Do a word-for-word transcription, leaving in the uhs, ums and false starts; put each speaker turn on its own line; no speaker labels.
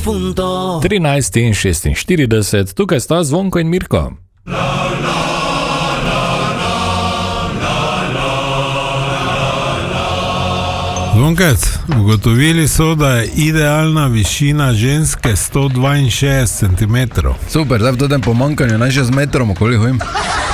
punto.
trinajst in šestinštirideset, tukaj sta Zvonko in Mirko.
Zvonkec, ugotovili so, da je idealna višina ženske sto dvainšestdeset centimetrov.
Super, zdaj v tem pomankanju naj še z metrom okoli hojim.